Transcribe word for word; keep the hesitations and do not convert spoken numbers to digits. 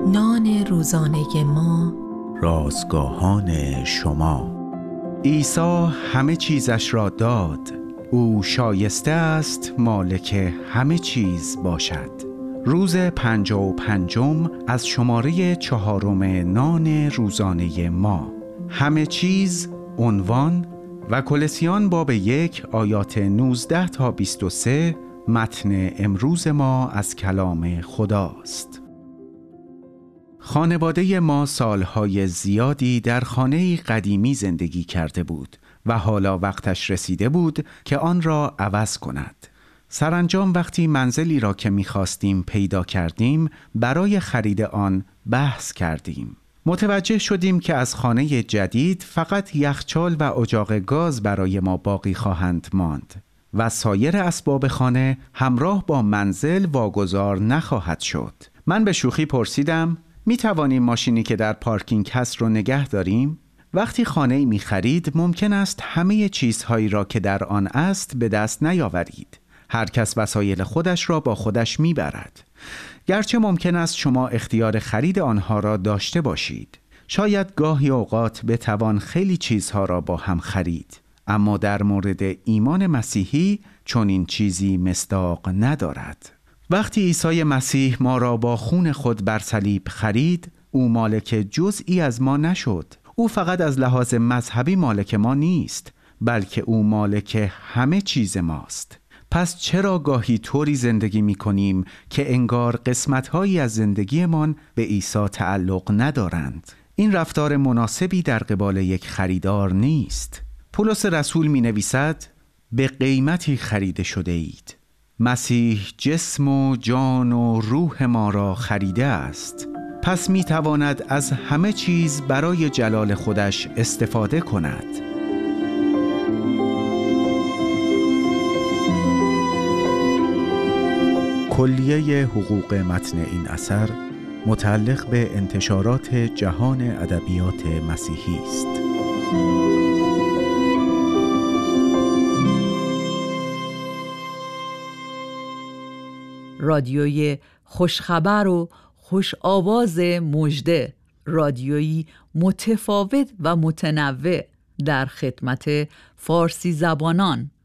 نان روزانه ما، رازگاهان شما. عیسی همه چیزش را داد، او شایسته است مالک همه چیز باشد. روز پنجاه و پنجم از شماره چهارم نان روزانه ما. همه چیز عنوان و کلسیان باب یک آیات نوزده تا بیست و سه متن امروز ما از کلام خداست. خانواده ما سالهای زیادی در خانه قدیمی زندگی کرده بود و حالا وقتش رسیده بود که آن را عوض کند. سرانجام وقتی منزلی را که می‌خواستیم پیدا کردیم، برای خرید آن بحث کردیم. متوجه شدیم که از خانه جدید فقط یخچال و اجاق گاز برای ما باقی خواهند ماند و سایر اسباب خانه همراه با منزل واگذار نخواهد شد. من به شوخی پرسیدم: می توانیم ماشینی که در پارکینگ هست رو نگه داریم؟ وقتی خانه‌ای می خرید ممکن است همه چیزهایی را که در آن است به دست نیاورید. هر کس وسایل خودش را با خودش می برد. گرچه ممکن است شما اختیار خرید آنها را داشته باشید. شاید گاهی اوقات بتوان خیلی چیزها را با هم خرید. اما در مورد ایمان مسیحی چنین چیزی مصداق ندارد. وقتی عیسی مسیح ما را با خون خود بر صلیب خرید، او مالک جزئی از ما نشد. او فقط از لحاظ مذهبی مالک ما نیست، بلکه او مالک همه چیز ماست. پس چرا گاهی طوری زندگی می کنیم که انگار قسمت‌هایی از زندگیمان به عیسی تعلق ندارند؟ این رفتار مناسبی در قبال یک خریدار نیست. پولس رسول می نویسد: به قیمتی خریده شده اید. مسیح جسم و جان و روح ما را خریده است. پس می تواند از همه چیز برای جلال خودش استفاده کند. کلیه حقوق متن این اثر متعلق به انتشارات جهان ادبیات مسیحی است. رادیوی خوشخبر و خوش آواز مژده، رادیویی متفاوت و متنوع در خدمت فارسی زبانان.